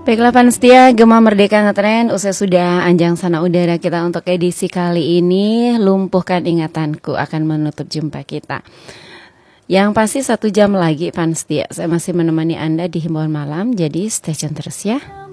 Baiklah Panstia, Gema Merdeka Ngetren, usai sudah anjang sana udara kita untuk edisi kali ini. Lumpuhkan ingatanku akan menutup jumpa kita. Yang pasti 1 jam lagi Panstia, saya masih menemani Anda di himbauan malam, jadi stay tune terus ya.